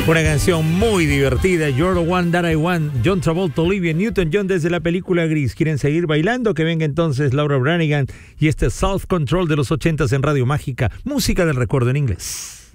Una canción muy divertida, You're the One That I Want, John Travolta, Olivia Newton-John desde la película Gris. ¿Quieren seguir bailando? Que venga entonces Laura Branigan y este Self Control de los 80s en Radio Mágica, música del recuerdo en inglés.